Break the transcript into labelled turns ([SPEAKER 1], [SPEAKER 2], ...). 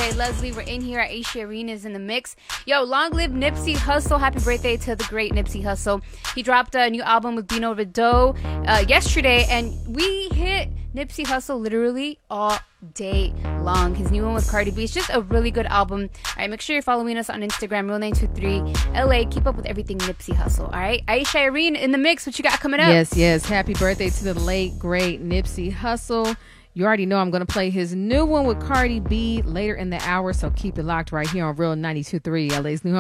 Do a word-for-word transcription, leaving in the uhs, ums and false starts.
[SPEAKER 1] J Leslie. We're in here. Aisha Arena is in the mix. Yo, long live Nipsey Hussle. Happy birthday to the great Nipsey Hussle. He dropped a new album with Bino Rideau uh, yesterday, and we hit Nipsey Hussle literally all day long. His new one with Cardi B. It's just a really good album. All right, make sure you're following us on Instagram, real nine two three L A. Keep up with everything Nipsey Hussle. All right, Aisha Irene in the mix. What you got coming up?
[SPEAKER 2] Yes, yes. Happy birthday to the late, great Nipsey Hussle. You already know I'm going to play his new one with Cardi B later in the hour, so keep it locked right here on Real ninety-two point three, L A's new home.